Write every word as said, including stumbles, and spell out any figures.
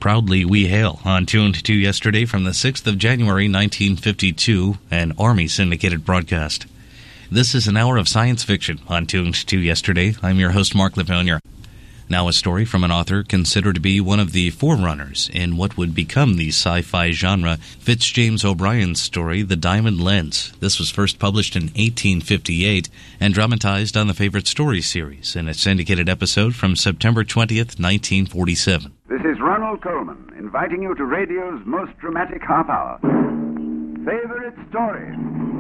Proudly We Hail on Tuned to Yesterday from the sixth of January, nineteen fifty-two, an Army syndicated broadcast. This is an hour of science fiction on Tuned to Yesterday. I'm your host, Mark Lavonia. Now a story from an author considered to be one of the forerunners in what would become the sci-fi genre, Fitzjames O'Brien's story, The Diamond Lens. This was first published in eighteen fifty-eight and dramatized on the Favorite Stories series in a syndicated episode from September twentieth, nineteen forty-seven. This is Ronald Coleman, inviting you to radio's most dramatic half hour. Favorite Stories.